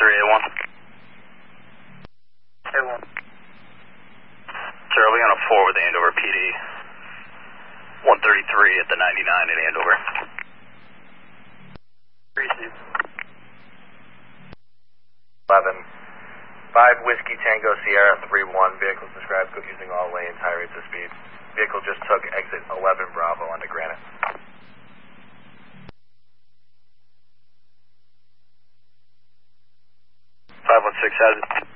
3A1. A1. Sir, I'll be on a 4 with Andover PD. 133 at the 99 in Andover. 3C. 11. 5 Whiskey Tango Sierra 3-1. Vehicles described using all lanes, high rates of speed. Vehicle just took exit 11 Bravo onto Granite. 516 has it.